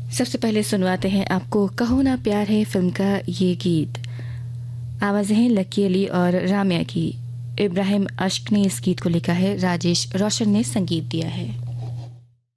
सबसे पहले सुनवाते हैं आपको कहो ना प्यार है फिल्म का ये गीत। आवाज़ें हैं लकी अली और राम्या की। इब्राहिम अश्क ने इस गीत को लिखा है, राजेश रोशन ने संगीत दिया है।